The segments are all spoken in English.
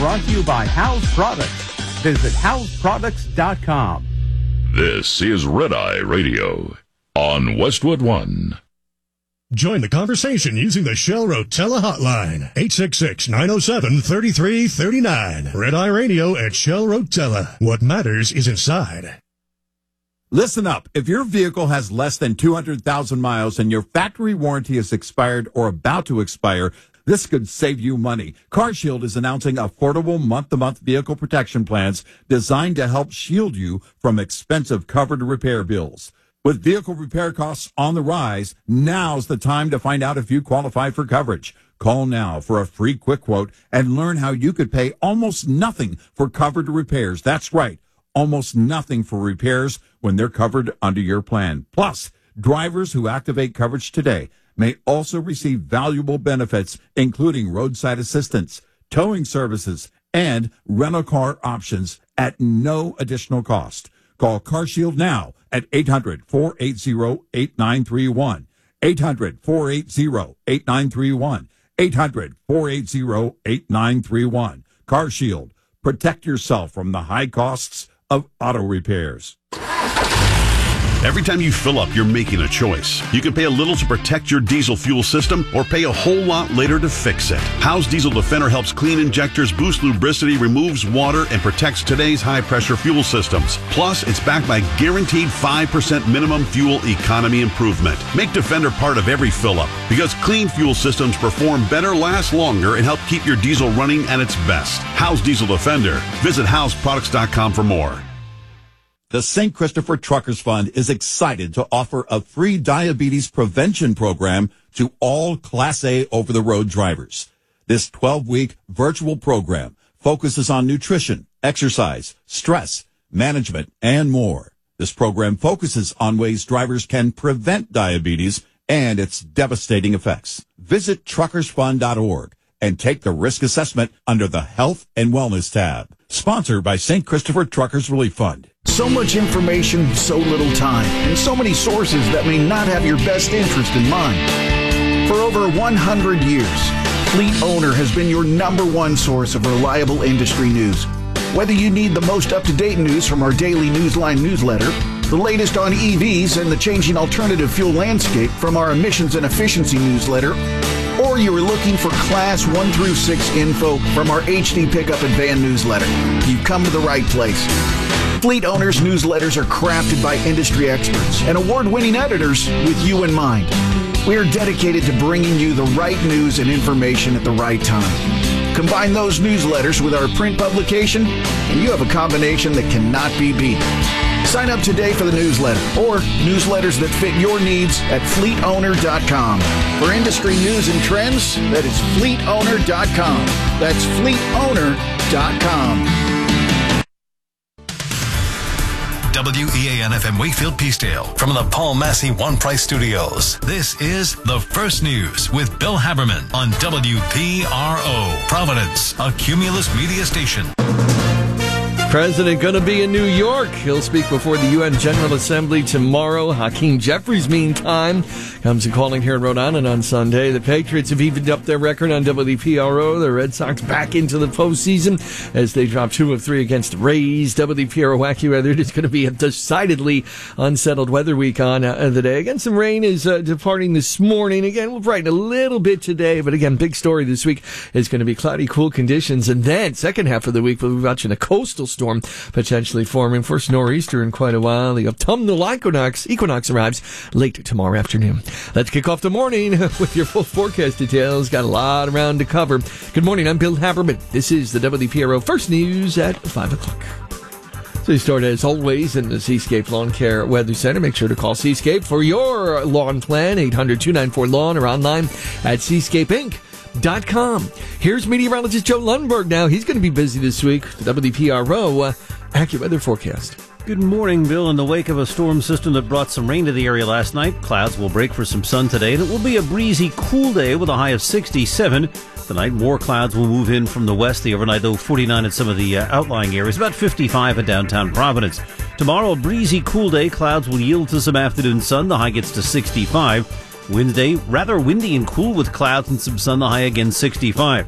brought to you by House Products. Visit houseproducts.com. This is Red Eye Radio on Westwood One. Join the conversation using the Shell Rotella hotline, 866-907-3339. Red Eye Radio at Shell Rotella. What matters is inside. Listen up. If your vehicle has less than 200,000 miles and your factory warranty is expired or about to expire, this could save you money. CarShield is announcing affordable month-to-month vehicle protection plans designed to help shield you from expensive covered repair bills. With vehicle repair costs on the rise, now's the time to find out if you qualify for coverage. Call now for a free quick quote and learn how you could pay almost nothing for covered repairs. That's right, almost nothing for repairs when they're covered under your plan. Plus, drivers who activate coverage today may also receive valuable benefits, including roadside assistance, towing services, and rental car options at no additional cost. Call CarShield now at 800-480-8931. 800-480-8931. 800-480-8931. CarShield. Protect yourself from the high costs of auto repairs. Every time you fill up, you're making a choice. You can pay a little to protect your diesel fuel system or pay a whole lot later to fix it. Howe's Diesel Defender helps clean injectors, boost lubricity, removes water, and protects today's high-pressure fuel systems. Plus, it's backed by guaranteed 5% minimum fuel economy improvement. Make Defender part of every fill-up because clean fuel systems perform better, last longer, and help keep your diesel running at its best. Howe's Diesel Defender. Visit houseproducts.com for more. The St. Christopher Truckers Fund is excited to offer a free diabetes prevention program to all Class A over-the-road drivers. This 12-week virtual program focuses on nutrition, exercise, stress, management, and more. This program focuses on ways drivers can prevent diabetes and its devastating effects. Visit truckersfund.org and take the risk assessment under the Health and Wellness tab. Sponsored by St. Christopher Truckers Relief Fund. So much information, so little time, and so many sources that may not have your best interest in mind. For over 100 years, Fleet Owner has been your number one source of reliable industry news. Whether you need the most up-to-date news from our daily Newsline newsletter, the latest on EVs and the changing alternative fuel landscape from our emissions and efficiency newsletter, or you are looking for Class 1 through 6 info from our HD Pickup and Van newsletter, you've come to the right place. Fleet Owners newsletters are crafted by industry experts and award-winning editors with you in mind. We are dedicated to bringing you the right news and information at the right time. Combine those newsletters with our print publication, and you have a combination that cannot be beat. Sign up today for the newsletter or newsletters that fit your needs at fleetowner.com. For industry news and trends, that is fleetowner.com. That's fleetowner.com. WEAN-FM Wakefield Peacedale from the Paul Massey One Price Studios. This is The First News with Bill Haberman on WPRO, Providence, a Cumulus media station. President going to be in New York. He'll speak before the UN General Assembly tomorrow. Hakeem Jeffries, meantime, comes and calling here in Rhode Island on Sunday. The Patriots have evened up their record on WPRO. The Red Sox back into the postseason as they drop 2 of 3 against the Rays. WPRO wacky weather. It's going to be a decidedly unsettled weather week on the day. Again, some rain is departing this morning. Again, we'll brighten a little bit today, but again, big story this week is going to be cloudy, cool conditions. And then second half of the week, we'll be watching a coastal storm potentially forming. First nor'easter in quite a while. The autumnal equinox arrives late tomorrow afternoon. Let's kick off the morning with your full forecast details. Got a lot around to cover. Good morning, I'm Bill Haberman. This is the WPRO First News at 5 o'clock. So you start, as always, in the Seascape Lawn Care Weather Center. Make sure to call Seascape for your lawn plan, 800-294-LAWN, or online at seascapeinc.com. Here's meteorologist Joe Lundberg now. He's going to be busy this week. The WPRO Accurate Weather Forecast. Good morning, Bill. In the wake of a storm system that brought some rain to the area last night, clouds will break for some sun today, and it will be a breezy, cool day with a high of 67. Tonight, more clouds will move in from the west. The overnight low 49 in some of the outlying areas, about 55 in downtown Providence. Tomorrow, a breezy, cool day. Clouds will yield to some afternoon sun. The high gets to 65. Wednesday, rather windy and cool with clouds and some sun. The high again 65.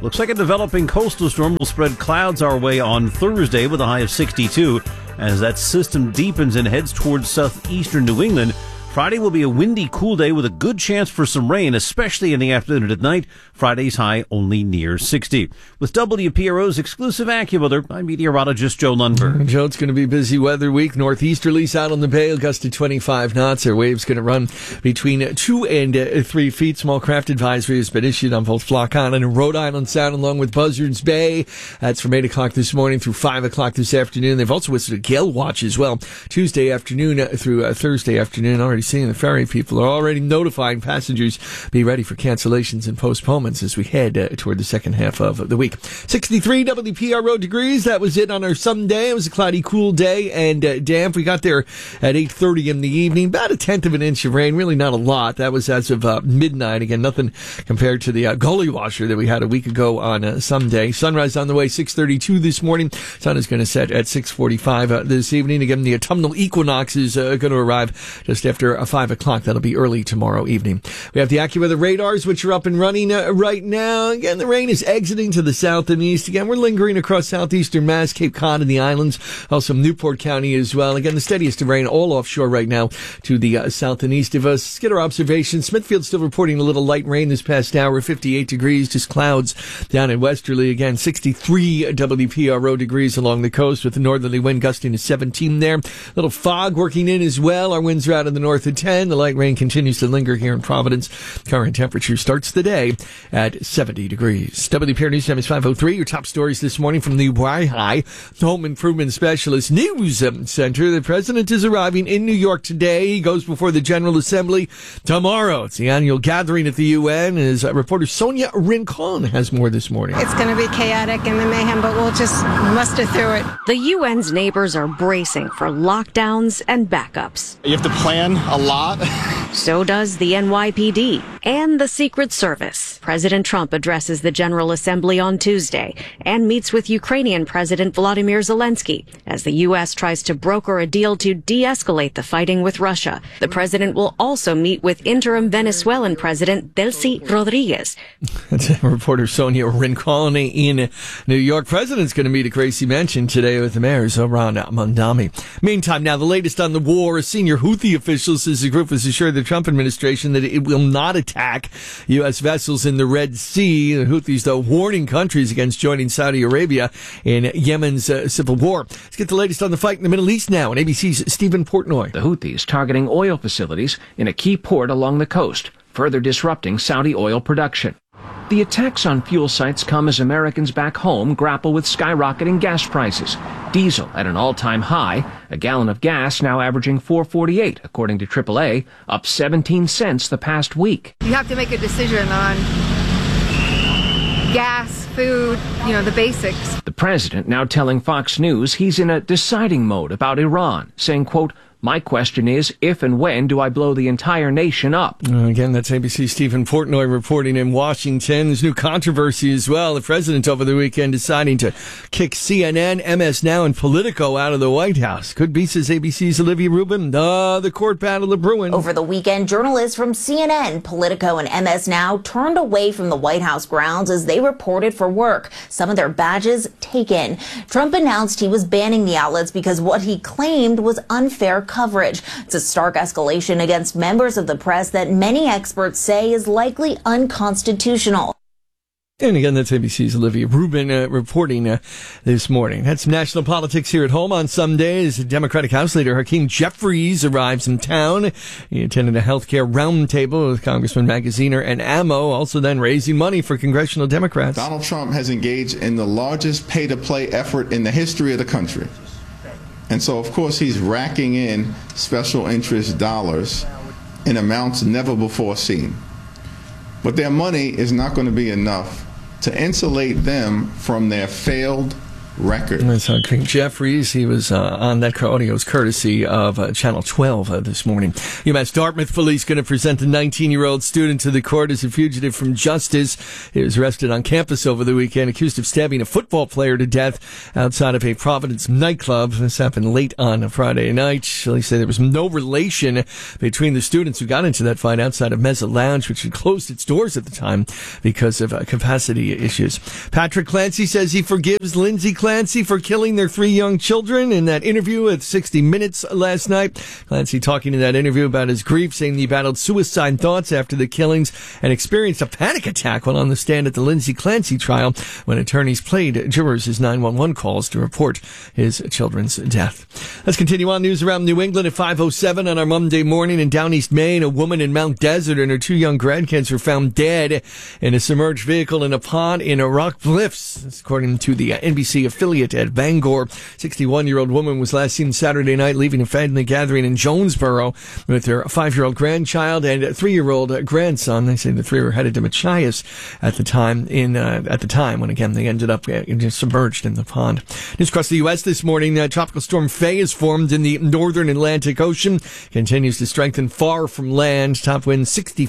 Looks like a developing coastal storm will spread clouds our way on Thursday with a high of 62. As that system deepens and heads towards southeastern New England, Friday will be a windy, cool day with a good chance for some rain, especially in the afternoon and at night. Friday's high only near 60. With WPRO's exclusive AccuWeather, I'm meteorologist Joe Lundberg. Joe, it's going to be a busy weather week. Northeasterlies out on the bay, gust to 25 knots. Our waves going to run between 2 and 3 feet. Small craft advisory has been issued on both Flock Island and Rhode Island Sound, along with Buzzards Bay. That's from 8 o'clock this morning through 5 o'clock this afternoon. They've also issued a gale watch as well, Tuesday afternoon through Thursday afternoon. Already seeing the ferry people are already notifying passengers be ready for cancellations and postponements as we head toward the second half of the week. 63 WPRO degrees. That was it on our Sunday. It was a cloudy, cool day and damp. We got there at 8:30 in the evening. About a tenth of an inch of rain. Really not a lot. That was as of midnight. Again, nothing compared to the gully washer that we had a week ago on Sunday. Sunrise on the way, 6:32 this morning. Sun is going to set at 6:45 this evening. Again, the autumnal equinox is going to arrive just after 5 o'clock. That'll be early tomorrow evening. We have the AccuWeather radars, which are up and running right now. Again, the rain is exiting to the south and east. Again, we're lingering across southeastern Mass, Cape Cod, and the islands. Also, Newport County as well. Again, the steadiest of rain all offshore right now to the south and east of us. Get our observations. Smithfield still reporting a little light rain this past hour. 58 degrees, just clouds down in Westerly. Again, 63 WPRO degrees along the coast with the northerly wind gusting to 17 there. Little fog working in as well. Our winds are out in the north at 10. The light rain continues to linger here in Providence. Current temperature starts the day at 70 degrees. WPR News Time is 5:03. Your top stories this morning from the High Home Improvement Specialist News Center. The president is arriving in New York today. He goes before the General Assembly tomorrow. It's the annual gathering at the UN. As reporter Sonia Rincon has more this morning. It's going to be chaotic and the mayhem, but we'll just muster through it. The UN's neighbors are bracing for lockdowns and backups. You have to plan a lot. So does the NYPD and the Secret Service. President Trump addresses the General Assembly on Tuesday and meets with Ukrainian President Volodymyr Zelensky as the U.S. tries to broker a deal to de-escalate the fighting with Russia. The president will also meet with interim Venezuelan President Delcy Rodriguez. That's reporter Sonia Rincon in New York. President's going to meet at Gracie Mansion today with the mayor, Zohran Mamdani. Meantime, now the latest on the war. A senior Houthi official says the group has assured the Trump administration that it will not attack U.S. vessels in the Red Sea. The Houthis, though, warning countries against joining Saudi Arabia in Yemen's civil war. Let's get the latest on the fight in the Middle East now. And ABC's Stephen Portnoy. The Houthis targeting oil facilities in a key port along the coast, further disrupting Saudi oil production. The attacks on fuel sites come as Americans back home grapple with skyrocketing gas prices. Diesel at an all-time high, a gallon of gas now averaging $4.48, according to AAA, up 17 cents the past week. You have to make a decision on gas, food, the basics. The president now telling Fox News he's in a deciding mode about Iran, saying, quote, "My question is, if and when do I blow the entire nation up?" Again, that's ABC's Stephen Portnoy reporting in Washington. There's new controversy as well. The president over the weekend deciding to kick CNN, MS Now, and Politico out of the White House. Could be, says ABC's Olivia Rubin. The court battle of Bruin. Over the weekend, journalists from CNN, Politico, and MS Now turned away from the White House grounds as they reported for work. Some of their badges taken. Trump announced he was banning the outlets because what he claimed was unfair coverage. It's a stark escalation against members of the press that many experts say is likely unconstitutional. And again, that's ABC's Olivia Rubin reporting this morning. That's national politics here at home on some days. Democratic House Leader Hakeem Jeffries arrives in town. He attended a healthcare roundtable with Congressman Magaziner and Ammo, also then raising money for congressional Democrats. Donald Trump has engaged in the largest pay-to-play effort in the history of the country. And so, of course, he's racking in special interest dollars in amounts never before seen. But their money is not going to be enough to insulate them from their failed record. That's Hakeem Jeffries. He was on that audio is courtesy of Channel 12 this morning. UMass Dartmouth police going to present the 19-year-old student to the court as a fugitive from justice. He was arrested on campus over the weekend, accused of stabbing a football player to death outside of a Providence nightclub. This happened late on a Friday night. Police say there was no relation between the students who got into that fight outside of Mesa Lounge, which had closed its doors at the time because of capacity issues. Patrick Clancy says he forgives Lindsay Clancy for killing their 3 young children. In that interview with 60 Minutes last night, Clancy talking in that interview about his grief, saying he battled suicide thoughts after the killings and experienced a panic attack while on the stand at the Lindsay Clancy trial when attorneys played jurors his 911 calls to report his children's death. Let's continue on. News around New England at 5:07 on our Monday morning. In Down East Maine, a woman in Mount Desert and her 2 young grandkids were found dead in a submerged vehicle in a pond in Rock Bluffs. That's according to the NBC affiliate at Bangor. 61-year-old woman was last seen Saturday night leaving a family gathering in Jonesboro with her 5-year-old grandchild and 3-year-old grandson. They say the 3 were headed to Machias at the time when again they ended up submerged in the pond. News across the U.S. this morning. Tropical storm Faye is formed in the northern Atlantic Ocean. Continues to strengthen far from land. Top wind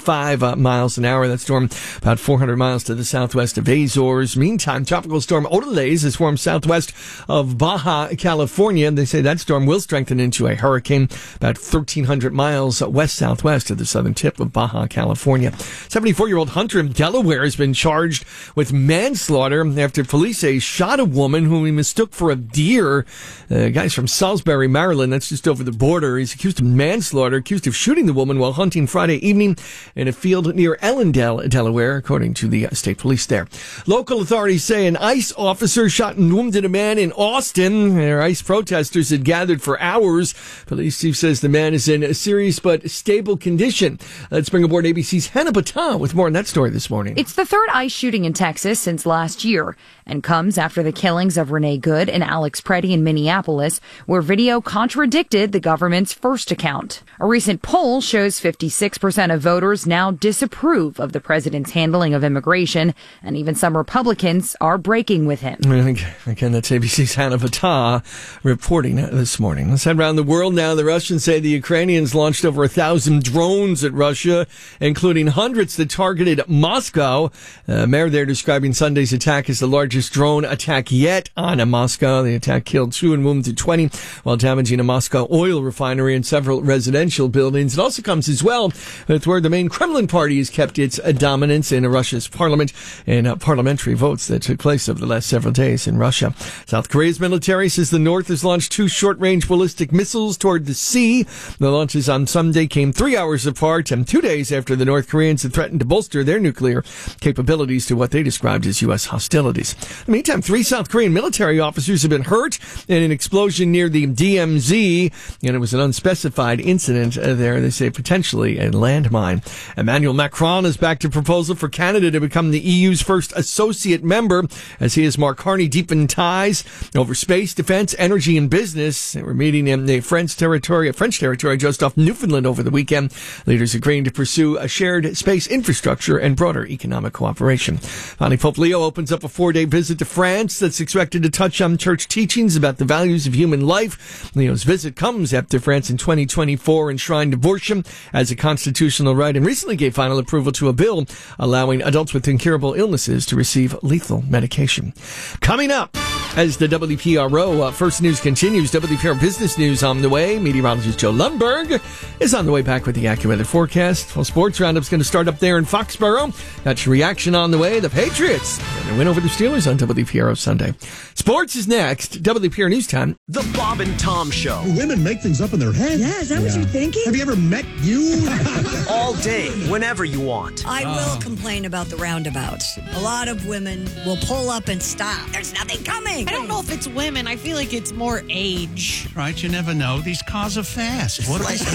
65 miles an hour. That storm about 400 miles to the southwest of Azores. Meantime, tropical storm Odalys has formed southwest of Baja California. They say that storm will strengthen into a hurricane about 1,300 miles west-southwest of the southern tip of Baja California. 74-year-old hunter in Delaware has been charged with manslaughter after police say he shot a woman whom he mistook for a deer. The guy's from Salisbury, Maryland. That's just over the border. He's accused of manslaughter, accused of shooting the woman while hunting Friday evening in a field near Ellendale, Delaware, according to the state police there. Local authorities say an ICE officer shot and wounded a man in Austin. Their ICE protesters had gathered for hours. Police chief says the man is in a serious but stable condition. Let's bring aboard ABC's Hannah Battah with more on that story this morning. It's the third ICE shooting in Texas since last year and comes after the killings of Renee Good and Alex Preddy in Minneapolis, where video contradicted the government's first account. A recent poll shows 56% of voters now disapprove of the president's handling of immigration, and even some Republicans are breaking with him. Again, that's ABC's Hannah Battah reporting this morning. Let's head around the world now. The Russians say the Ukrainians launched over 1,000 drones at Russia, including hundreds that targeted Moscow. Mayor there describing Sunday's attack as the largest drone attack yet on Moscow. The attack killed 2 and wounded 20 while damaging a Moscow oil refinery and several residential buildings. It also comes as well with where the main Kremlin party has kept its dominance in Russia's parliament and parliamentary votes that took place over the last several days in Russia. South Korea's military says the North has launched 2 short-range ballistic missiles toward the sea. The launches on Sunday came 3 hours apart and 2 days after the North Koreans had threatened to bolster their nuclear capabilities to what they described as U.S. hostilities. In the meantime, 3 South Korean military officers have been hurt in an explosion near the DMZ, and it was an unspecified incident there. They say potentially a landmine. Emmanuel Macron has backed a proposal for Canada to become the EU's first associate member, as he and Mark Carney deepened ties over space, defense, energy, and business. They were meeting in the French territory just off Newfoundland over the weekend. Leaders agreeing to pursue a shared space infrastructure and broader economic cooperation. Finally, Pope Leo opens up a 4-day visit to France that's expected to touch on church teachings about the values of human life. Leo's visit comes after France in 2024 enshrined abortion as a constitutional right and recently gave final approval to a bill allowing adults with incurable illnesses to receive lethal medication. Coming up, as the WPRO First News continues, WPRO Business News on the way. Meteorologist Joe Lundberg is on the way back with the AccuWeather forecast. Well, Sports Roundup's going to start up there in Foxborough. That's reaction on the way. The Patriots and a win over the Steelers on WPRO Sunday. Sports is next. WPRO News Time. The Bob and Tom Show. Women make things up in their head. Yeah, is that what you're thinking? Have you ever met you? All day, whenever you want. I will complain about the roundabouts. A lot of women will pull up and stop. There's nothing coming. I don't know if it's women. I feel like it's more age. Right, you never know. These cars are fast. What They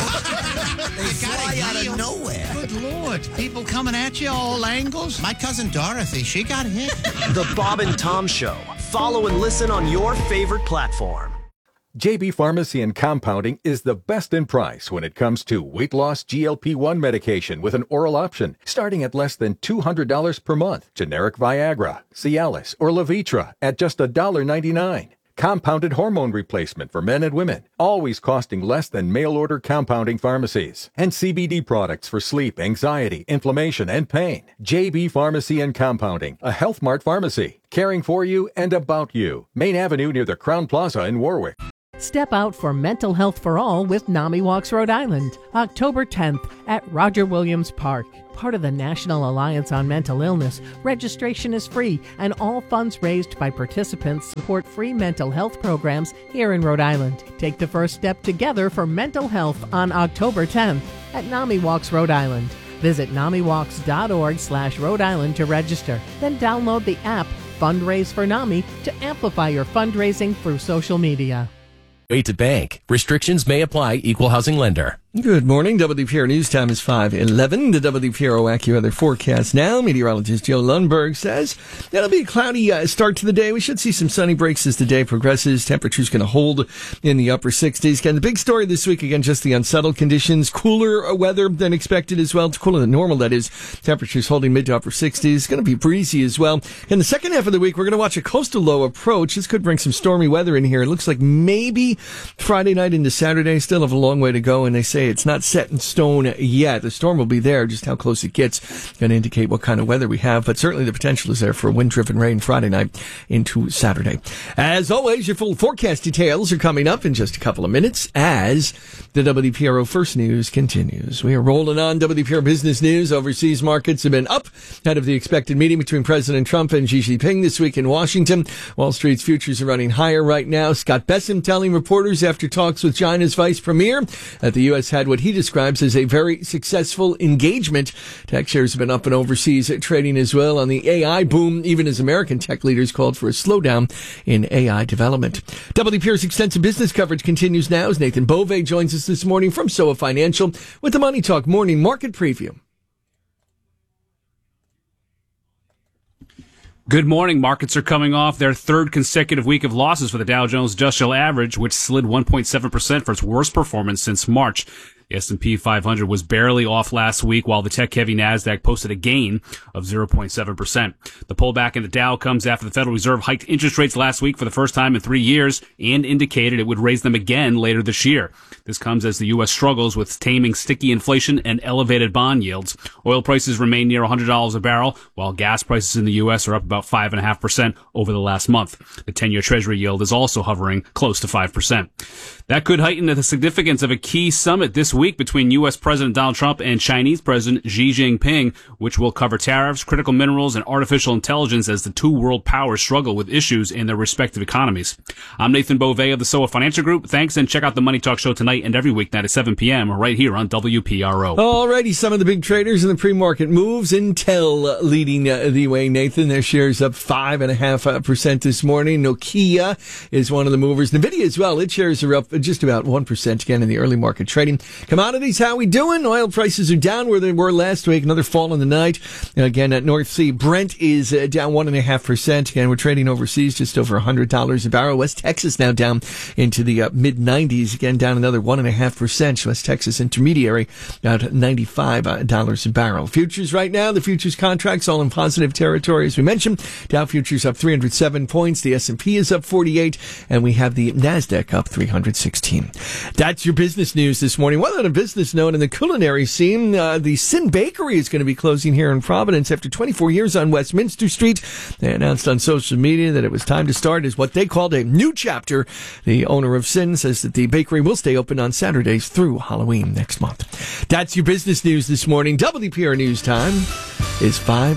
fly out of nowhere. Good Lord. People coming at you all angles. My cousin Dorothy, she got hit. The Bob and Tom Show. Follow and listen on your favorite platform. JB Pharmacy and Compounding is the best in price when it comes to weight loss GLP-1 medication with an oral option, starting at less than $200 per month. Generic Viagra, Cialis, or Levitra at just $1.99. Compounded hormone replacement for men and women, always costing less than mail-order compounding pharmacies. And CBD products for sleep, anxiety, inflammation, and pain. JB Pharmacy and Compounding, a Health Mart pharmacy, caring for you and about you. Main Avenue near the Crown Plaza in Warwick. Step out for mental health for all with NAMI Walks Rhode Island, October 10th at Roger Williams Park. Part of the National Alliance on Mental Illness, registration is free and all funds raised by participants support free mental health programs here in Rhode Island. Take the first step together for mental health on October 10th at NAMI Walks Rhode Island. Visit NAMIWalks.org/Rhode Island to register. Then download the app Fundraise for NAMI to amplify your fundraising through social media. Way to bank. Restrictions may apply. Equal housing lender. Good morning. WPR News Time is 5:11. The WPRO AccuWeather forecast now. Meteorologist Joe Lundberg says it'll be a cloudy start to the day. We should see some sunny breaks as the day progresses. Temperatures going to hold in the upper 60s. Again, the big story this week, again, just the unsettled conditions. Cooler weather than expected as well. It's cooler than normal, that is. Temperatures holding mid to upper 60s. Going to be breezy as well. In the second half of the week, we're going to watch a coastal low approach. This could bring some stormy weather in here. It looks like maybe Friday night into Saturday. Still have a long way to go, and they say it's not set in stone yet. The storm will be there. Just how close it gets going to indicate what kind of weather we have, but certainly the potential is there for wind-driven rain Friday night into Saturday. As always, your full forecast details are coming up in just a couple of minutes as the WPRO First News continues. We are rolling on WPRO Business News. Overseas markets have been up ahead of the expected meeting between President Trump and Xi Jinping this week in Washington. Wall Street's futures are running higher right now. Scott Bessem telling reporters after talks with China's vice premier that the U.S. had what he describes as a very successful engagement. Tech shares have been up and overseas trading as well on the AI boom, even as American tech leaders called for a slowdown in AI development. WPR's extensive business coverage continues now as Nathan Bove joins us this morning from SOA Financial with the Money Talk Morning Market Preview. Good morning. Markets are coming off their third consecutive week of losses for the Dow Jones Industrial Average, which slid 1.7% for its worst performance since March. The S&P 500 was barely off last week, while the tech-heavy NASDAQ posted a gain of 0.7%. The pullback in the Dow comes after the Federal Reserve hiked interest rates last week for the first time in 3 years and indicated it would raise them again later this year. This comes as the U.S. struggles with taming sticky inflation and elevated bond yields. Oil prices remain near $100 a barrel, while gas prices in the U.S. are up about 5.5% over the last month. The 10-year Treasury yield is also hovering close to 5%. That could heighten the significance of a key summit this week between U.S. President Donald Trump and Chinese President Xi Jinping, which will cover tariffs, critical minerals, and artificial intelligence as the two world powers struggle with issues in their respective economies. I'm Nathan Bove of the SOA Financial Group. Thanks, and check out the Money Talk Show tonight and every weeknight at 7 p.m. right here on WPRO. Alrighty, some of the big traders in the pre-market moves. Intel leading the way, Nathan. Their shares up 5.5% this morning. Nokia is one of the movers. NVIDIA as well. Its shares are up just about 1% again in the early market trading. Commodities, how we doing? Oil prices are down where they were last week. Another fall in the night. And again, at North Sea, Brent is down 1.5%. Again, we're trading overseas just over $100 a barrel. West Texas now down into the mid-90s. Again, down another 1.5%. West Texas Intermediary down at $95 a barrel. Futures right now, the futures contracts all in positive territory. As we mentioned, Dow futures up 307 points. The S&P is up 48. And we have the NASDAQ up 316. That's your business news this morning. One on a business note in the culinary scene, the Sin Bakery is going to be closing here in Providence after 24 years on Westminster Street. They announced on social media that it was time to start as what they called a new chapter. The owner of Sin says that the bakery will stay open on Saturdays through Halloween next month. That's your business news this morning. WPR News Time is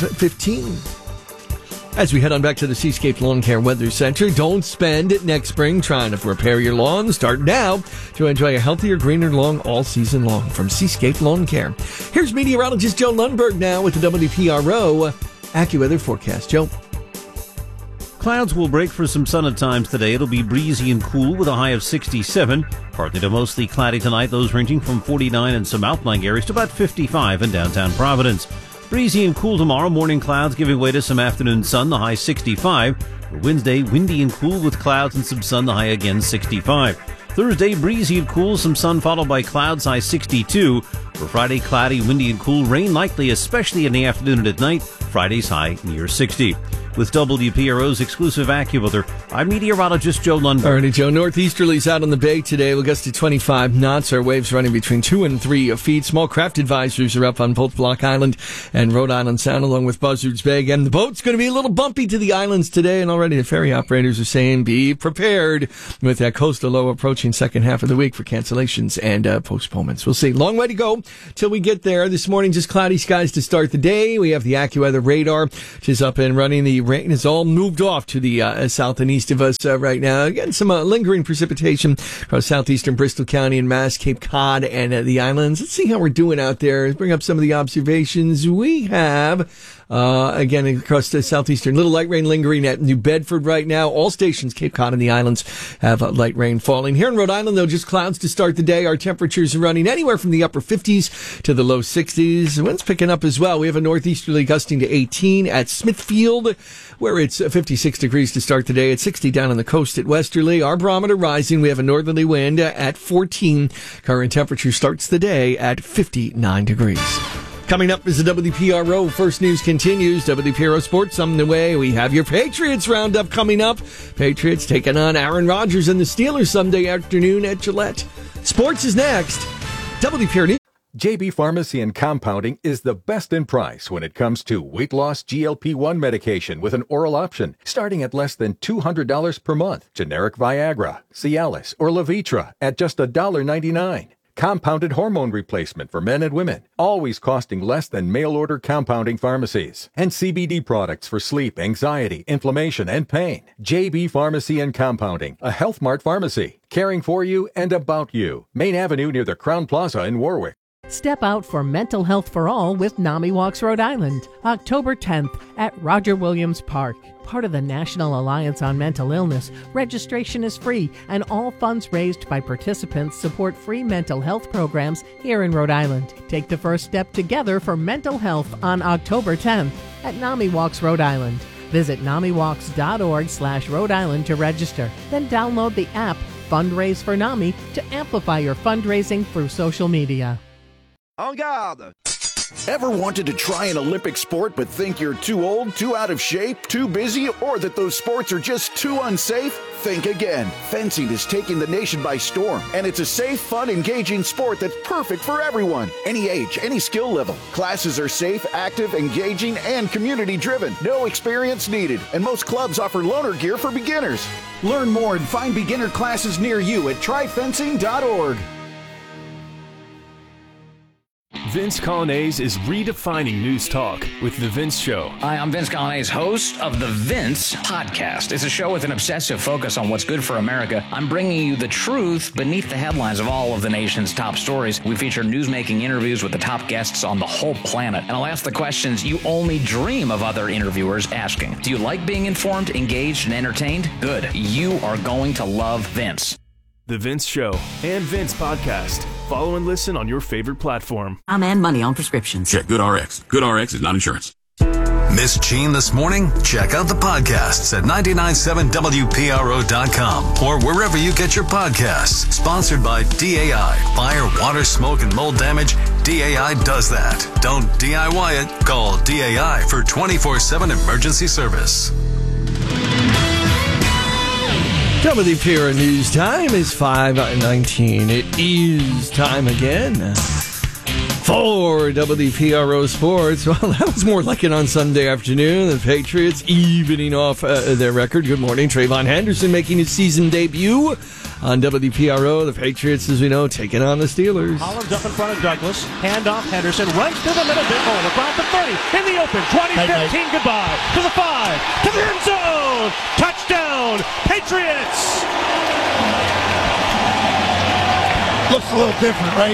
5:15. As we head on back to the Seascape Lawn Care Weather Center, don't spend it next spring trying to repair your lawn. Start now to enjoy a healthier, greener lawn all season long from Seascape Lawn Care. Here's meteorologist Joe Lundberg now with the WPRO AccuWeather forecast. Joe. Clouds will break for some sun at times today. It'll be breezy and cool with a high of 67. Partly to mostly cloudy tonight, those ranging from 49 in some outlying areas to about 55 in downtown Providence. Breezy and cool tomorrow. Morning clouds giving way to some afternoon sun, the high 65. Wednesday, windy and cool with clouds and some sun, the high again 65. Thursday, breezy and cool, some sun followed by clouds, high 62. For Friday, cloudy, windy and cool, rain likely, especially in the afternoon and at night. Friday's high near 60. With WPRO's exclusive AccuWeather, I'm meteorologist Joe Lundberg. All right, Joe. Northeasterlies out on the bay today. We'll gust to 25 knots. Our waves running between 2 and 3 feet. Small craft advisories are up on both Block Island and Rhode Island Sound, along with Buzzards Bay. Again, the boat's going to be a little bumpy to the islands today, and already the ferry operators are saying be prepared with that coastal low approaching second half of the week for cancellations and postponements. We'll see. Long way to go till we get there. This morning, just cloudy skies to start the day. We have the AccuWeather radar, which is up and running. The rain has all moved off to the south and east of us right now. Again, some lingering precipitation across southeastern Bristol County and Mass, Cape Cod, and the islands. Let's see how we're doing out there. Let's bring up some of the observations we have. Again, across the southeastern, little light rain lingering at New Bedford right now. All stations, Cape Cod and the islands, have light rain falling. Here in Rhode Island, though, just clouds to start the day. Our temperatures are running anywhere from the upper 50s to the low 60s. The wind's picking up as well. We have a northeasterly gusting to 18 at Smithfield, where it's 56 degrees to start the day. It's 60 down on the coast at Westerly. Our barometer rising. We have a northerly wind at 14. Current temperature starts the day at 59 degrees. Coming up is the WPRO First News continues. WPRO Sports on the way. We have your Patriots roundup coming up. Patriots taking on Aaron Rodgers and the Steelers Sunday afternoon at Gillette. Sports is next. WPRO News. JB Pharmacy and Compounding is the best in price when it comes to weight loss GLP-1 medication with an oral option, starting at less than $200 per month. Generic Viagra, Cialis, or Levitra at just $1.99. Compounded hormone replacement for men and women, always costing less than mail-order compounding pharmacies. And CBD products for sleep, anxiety, inflammation, and pain. JB Pharmacy and Compounding, a Health Mart pharmacy, caring for you and about you. Main Avenue near the Crown Plaza in Warwick. Step out for mental health for all with NAMI Walks Rhode Island, October 10th at Roger Williams Park. Part of the National Alliance on Mental Illness, registration is free, and all funds raised by participants support free mental health programs here in Rhode Island. Take the first step together for mental health on October 10th at NAMI Walks Rhode Island. Visit NAMIWalks.org/Rhode Island to register. Then download the app Fundraise for NAMI to amplify your fundraising through social media. En garde! Ever wanted to try an Olympic sport but think you're too old, too out of shape, too busy, or that those sports are just too unsafe? Think again. Fencing is taking the nation by storm, and it's a safe, fun, engaging sport that's perfect for everyone. Any age, any skill level. Classes are safe, active, engaging, and community-driven. No experience needed, and most clubs offer loaner gear for beginners. Learn more and find beginner classes near you at tryfencing.org. Vince Colonnese is redefining news talk with The Vince Show. Hi, I'm Vince Colonnese, host of The Vince Podcast. It's a show with an obsessive focus on what's good for America. I'm bringing you the truth beneath the headlines of all of the nation's top stories. We feature newsmaking interviews with the top guests on the whole planet. And I'll ask the questions you only dream of other interviewers asking. Do you like being informed, engaged, and entertained? Good. You are going to love Vince. The Vince Show and Vince Podcast. Follow and listen on your favorite platform. I'm Ann Money on prescriptions. Check GoodRx. GoodRx is not insurance. Miss Gene this morning? Check out the podcasts at 997WPRO.com or wherever you get your podcasts. Sponsored by DAI. Fire, water, smoke, and mold damage. DAI does that. Don't DIY it. Call DAI for 24/7 emergency service. WPRO News Time is 5:19. It is time again for WPRO Sports. Well, that was more like it on Sunday afternoon. The Patriots evening off their record. Good morning. Trayvon Henderson making his season debut on WPRO. The Patriots, as we know, taking on the Steelers. Hollins up in front of Douglas. Handoff. Henderson runs to the middle. Big hole. Across the 30. In the open. 20-15. Goodbye. To the 5. To the end zone. Touchdown. Patriots. Looks a little different, right?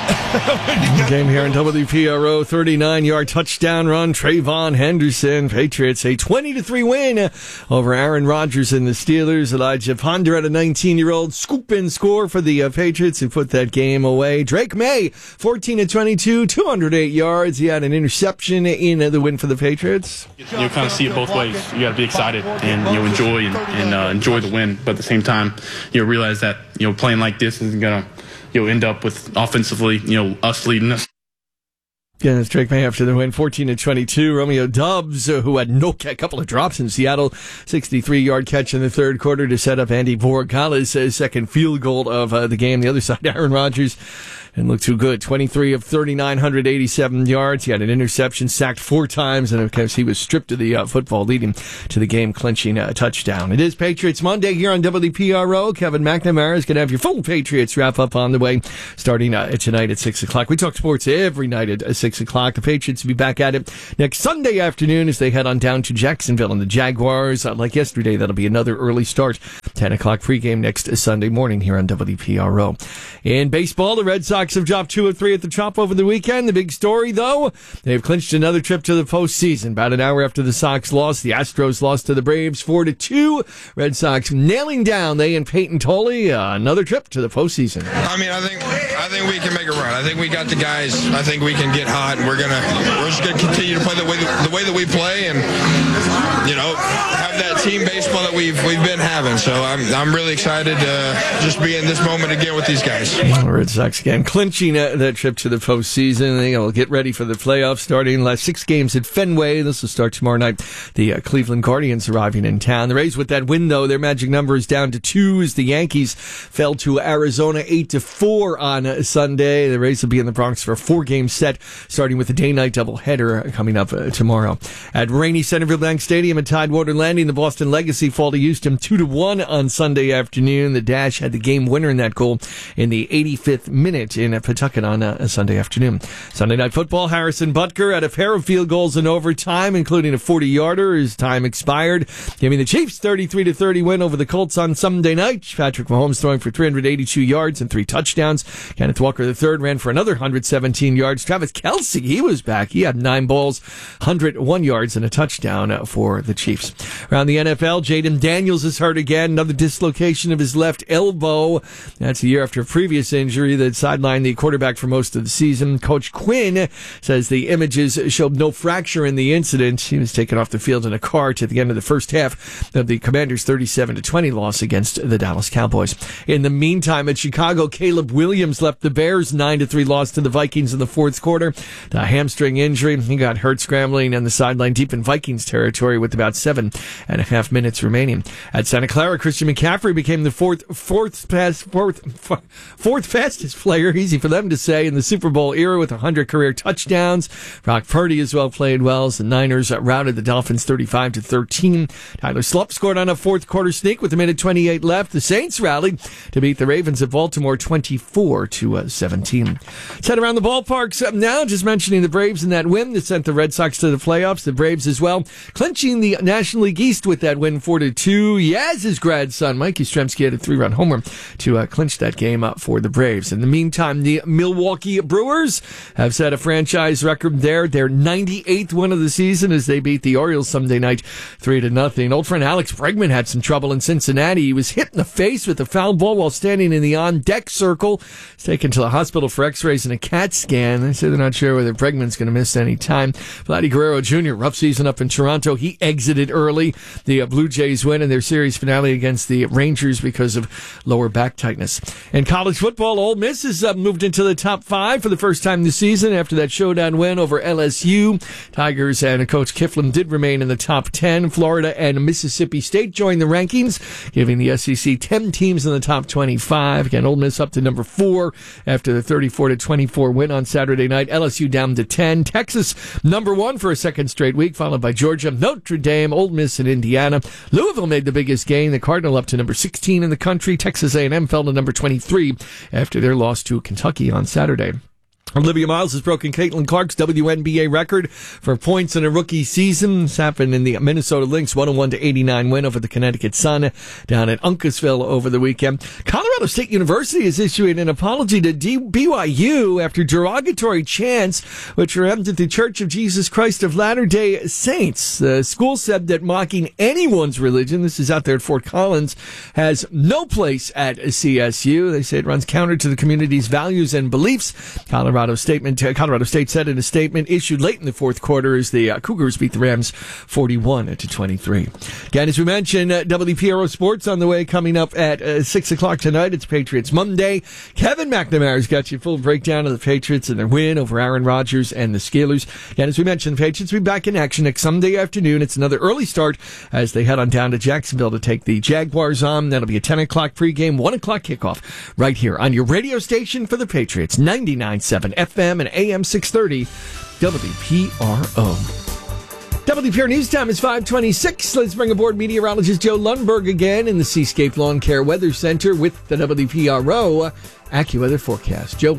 Game here on WPRO, 39-yard touchdown run, Trayvon Henderson. Patriots a 20-3 win over Aaron Rodgers and the Steelers. Elijah Ponder had a 19-year-old scoop and score for the Patriots who put that game away. Drake May, 14-22, 208 yards. He had an interception in the win for the Patriots. You kind of see it both ways. You got to be excited and enjoy enjoy the win, but at the same time, realize that playing like this isn't gonna end up with offensively us leading us. Again, it's Drake May after the win, 14-22. Romeo Doubs, who had a couple of drops in Seattle, 63-yard catch in the third quarter to set up Andy Vorgala's second field goal of the game. The other side, Aaron Rodgers didn't look too good. 23 of 39, 187 yards. He had an interception, sacked 4 times, and of course he was stripped of the football, leading to the game-clinching touchdown. It is Patriots Monday here on WPRO. Kevin McNamara is going to have your full Patriots wrap-up on the way, starting tonight at 6 o'clock. We talk sports every night at 6 o'clock. The Patriots will be back at it next Sunday afternoon as they head on down to Jacksonville, and the Jaguars, like yesterday, that'll be another early start. 10 o'clock pregame next Sunday morning here on WPRO. In baseball, the Red Sox have dropped 2 of 3 at the Trop over the weekend. The big story, though, they've clinched another trip to the postseason. About an hour after the Sox lost, the Astros lost to the Braves 4-2. Red Sox nailing down, they and Peyton Tolley, another trip to the postseason. I think we can make a run. I think we got the guys. I think we can get hot, and we're just gonna continue to play the way that we play, and have that team baseball that we've been having. So I'm really excited to just be in this moment again with these guys. Red Sox again clinching that trip to the postseason. They'll get ready for the playoffs starting last 6 games at Fenway. This will start tomorrow night. The Cleveland Guardians arriving in town. The Rays with that win, though, their magic number is down to 2 as the Yankees fell to Arizona 8-4 on Sunday. The Rays will be in the Bronx for a 4-game set, starting with the day-night doubleheader coming up tomorrow. At rainy Centerville Bank Stadium at Tidewater Landing, the Boston Legacy fall to Houston 2-1 on Sunday afternoon. The Dash had the game winner in that goal in the 85th minute in Pawtucket on a Sunday afternoon. Sunday Night Football, Harrison Butker had a pair of field goals in overtime, including a 40-yarder. His time expired, giving the Chiefs 33-30 win over the Colts on Sunday night. Patrick Mahomes throwing for 382 yards and 3 touchdowns. Kenneth Walker III ran for another 117 yards. Travis Kelce, he was back. He had 9 balls, 101 yards, and a touchdown for the Chiefs. Around the NFL, Jaden Daniels is hurt again. Another dislocation of his left elbow. That's a year after a previous injury that sidelined the quarterback for most of the season. Coach Quinn says the images showed no fracture in the incident. He was taken off the field in a cart at the end of the first half of the Commanders' 37-20 loss against the Dallas Cowboys. In the meantime, at Chicago, Caleb Williams left the Bears' 9-3 loss to the Vikings in the fourth quarter. The hamstring injury, he got hurt scrambling on the sideline deep in Vikings territory with about 7.5 minutes remaining. At Santa Clara, Christian McCaffrey became the fourth fastest player, easy for them to say, in the Super Bowl era with 100 career touchdowns. Brock Purdy as well played well as the Niners routed the Dolphins 35-13. Tyler Slupp scored on a fourth quarter sneak with 1:28 left. The Saints rallied to beat the Ravens of Baltimore 24-17. Let's head around the ballparks now, just mentioning the Braves in that win that sent the Red Sox to the playoffs. The Braves as well, clinching the National League East with that win 4-2. Yaz's grandson, Mike Yastrzemski, had a 3-run homer to clinch that game up for the Braves. In the meantime, the Milwaukee Brewers have set a franchise record there. Their 98th win of the season as they beat the Orioles Sunday night 3-0. Old friend Alex Bregman had some trouble in Cincinnati. He was hit in the face with a foul ball while standing in the on-deck circle. He's taken to the hospital for x-rays and a CAT scan. They say they're not sure whether Bregman's going to miss any time. Vladdy Guerrero Jr., rough season up in Toronto. He exited early. The Blue Jays win in their series finale against the Rangers because of lower back tightness. In college football, Ole Miss has moved into the top 5 for the first time this season after that showdown win over LSU. Tigers and Coach Kifflin did remain in the top 10. Florida and Mississippi State joined the rankings, giving the SEC 10 teams in the top 25. Again, Ole Miss up to number 4 after the 34-24 win on Saturday night. LSU down to 10. Texas number 1 for a second straight week, followed by Georgia, Notre Dame, Ole Miss, and Indiana. Louisville made the biggest gain. The Cardinal up to number 16 in the country. Texas A&M fell to number 23 after their loss to Kentucky on Saturday. Olivia Miles has broken Caitlin Clark's WNBA record for points in a rookie season. This happened in the Minnesota Lynx 101-89 win over the Connecticut Sun down at Uncasville over the weekend. Colorado State University is issuing an apology to BYU after derogatory chants which were aimed at the Church of Jesus Christ of Latter-day Saints. The school said that mocking anyone's religion, this is out there at Fort Collins, has no place at CSU. They say it runs counter to the community's values and beliefs. Colorado State said in a statement issued late in the fourth quarter as the Cougars beat the Rams 41-23. Again, as we mentioned, WPRO Sports on the way coming up at 6 o'clock tonight. It's Patriots Monday. Kevin McNamara's got you full breakdown of the Patriots and their win over Aaron Rodgers and the Steelers. Again, as we mentioned, the Patriots will be back in action next Sunday afternoon. It's another early start as they head on down to Jacksonville to take the Jaguars on. That'll be a 10 o'clock pregame, 1 o'clock kickoff right here on your radio station for the Patriots, 99.7 FM and AM 630 WPRO. WPR News Time is 5:26. Let's bring aboard meteorologist Joe Lundberg again in the Seascape Lawn Care Weather Center with the WPRO AccuWeather forecast. Joe.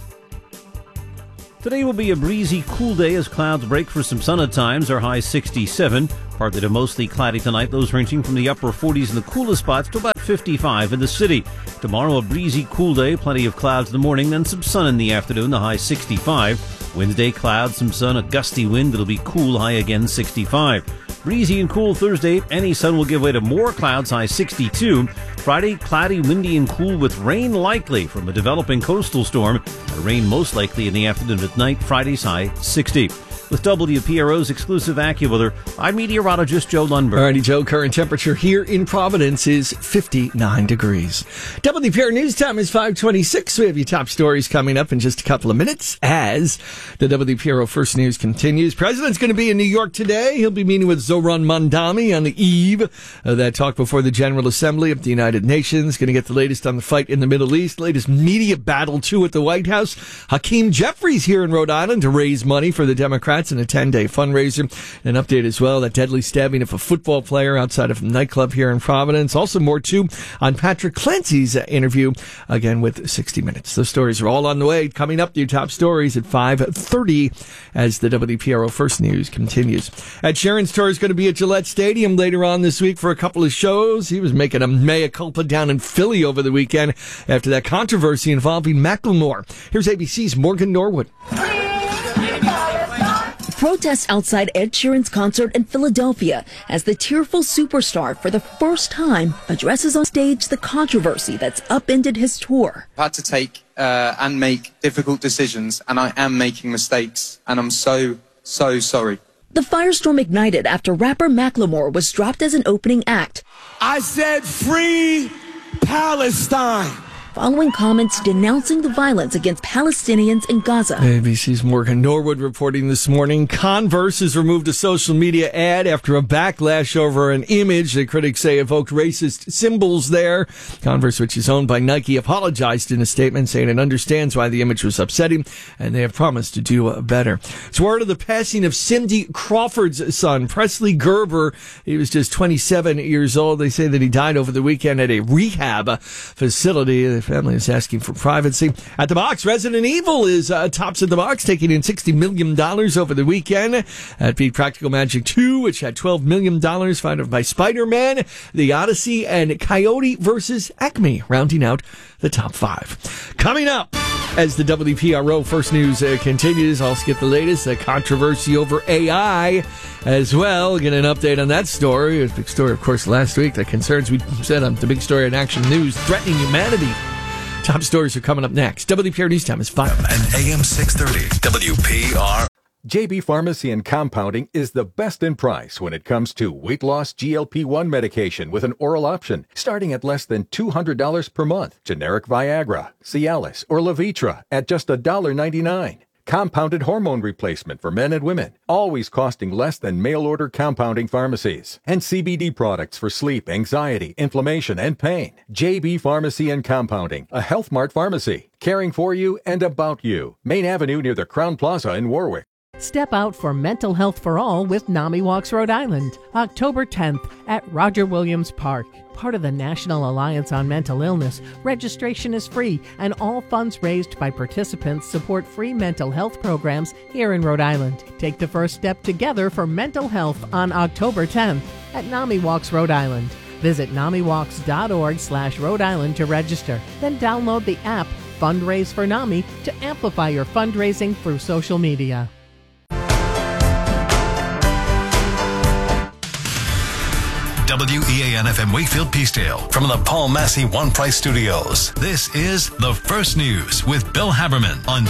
Today will be a breezy, cool day as clouds break for some sun at times. Our high 67. Partly to mostly cloudy tonight, those ranging from the upper 40s in the coolest spots to about 55 in the city. Tomorrow, a breezy, cool day, plenty of clouds in the morning, then some sun in the afternoon, the high 65. Wednesday, clouds, some sun, a gusty wind, it'll be cool, high again 65. Breezy and cool Thursday, any sun will give way to more clouds, high 62. Friday, cloudy, windy, and cool with rain likely from a developing coastal storm. Rain most likely in the afternoon at night, Friday's high 60. With WPRO's exclusive AccuWeather, I'm meteorologist Joe Lundberg. Alrighty, Joe, current temperature here in Providence is 59 degrees. WPR News Time is 5:26. We have your top stories coming up in just a couple of minutes as the WPRO First News continues. President's going to be in New York today. He'll be meeting with Zoran Mandami on the eve of that talk before the General Assembly of the United Nations. Going to get the latest on the fight in the Middle East, latest media battle, too, at the White House. Hakeem Jeffries here in Rhode Island to raise money for the Democrats in a 10-day fundraiser. An update as well, that deadly stabbing of a football player outside of a nightclub here in Providence. Also more, too, on Patrick Clancy's interview, again, with 60 Minutes. Those stories are all on the way. Coming up, your top stories at 5:30 as the WPRO First News continues. Ed Sheeran's tour is going to be at Gillette Stadium later on this week for a couple of shows. He was making a mea culpa down in Philly over the weekend after that controversy involving Macklemore. Here's ABC's Morgan Norwood. Protests outside Ed Sheeran's concert in Philadelphia as the tearful superstar for the first time addresses on stage the controversy that's upended his tour. I've had to take and make difficult decisions, and I am making mistakes, and I'm so sorry. The firestorm ignited after rapper Macklemore was dropped as an opening act. I said free Palestine. Following comments denouncing the violence against Palestinians in Gaza. ABC's Morgan Norwood reporting this morning. Converse has removed a social media ad after a backlash over an image that critics say evoked racist symbols there. Converse, which is owned by Nike, apologized in a statement saying it understands why the image was upsetting and they have promised to do better. It's word of the passing of Cindy Crawford's son, Presley Gerber. He was just 27 years old. They say that he died over the weekend at a rehab facility. The family is asking for privacy. At the box, Resident Evil is tops at the box, taking in $60 million over the weekend. That beat Practical Magic 2, which had $12 million, followed by Spider-Man, The Odyssey, and Coyote vs. Acme, rounding out the top 5. Coming up, as the WPRO First News continues, I'll skip the latest, controversy over AI as well. Get an update on that story. It was a big story, of course, last week. The concerns we said on the big story in Action News, threatening humanity. Top stories are coming up next. WPR News Time is 5. And AM 630 WPR. JB Pharmacy and Compounding is the best in price when it comes to weight loss GLP-1 medication with an oral option, starting at less than $200 per month. Generic Viagra, Cialis, or Levitra at just $1.99. Compounded hormone replacement for men and women, always costing less than mail-order compounding pharmacies. And CBD products for sleep, anxiety, inflammation, and pain. JB Pharmacy and Compounding, a Health Mart pharmacy, caring for you and about you. Main Avenue near the Crown Plaza in Warwick. Step out for mental health for all with NAMI Walks Rhode Island, October 10th at Roger Williams Park. Part of the National Alliance on Mental Illness, registration is free, and all funds raised by participants support free mental health programs here in Rhode Island. Take the first step together for mental health on October 10th at NAMI Walks Rhode Island. Visit NAMIWalks.org/Rhode Island to register. Then download the app Fundraise for NAMI to amplify your fundraising through social media. WEAN-FM Wakefield Peacedale from the Paul Massey One Price Studios. This is The First News with Bill Haberman on